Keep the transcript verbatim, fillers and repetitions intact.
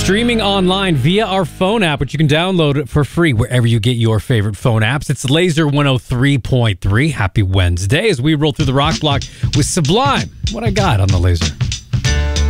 Streaming online via our phone app, which you can download for free wherever you get your favorite phone apps. It's Laser one oh three point three. Happy Wednesday as we roll through the rock block with Sublime. What I got on the Laser?